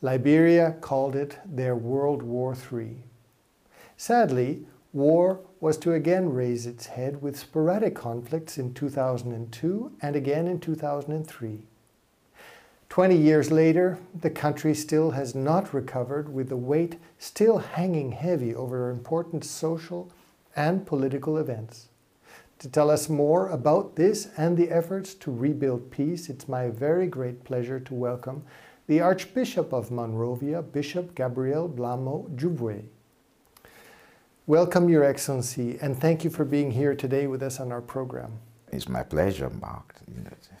Liberia called it their World War III. Sadly, war was to again raise its head with sporadic conflicts in 2002 and again in 2003. 20 years later, the country still has not recovered, with the weight still hanging heavy over important social and political events. To tell us more about this and the efforts to rebuild peace, it's my very great pleasure to welcome the Archbishop of Monrovia, Bishop Gabriel Blamo Djubwe. Welcome, Your Excellency, and thank you for being here today with us on our program. It's my pleasure, Mark.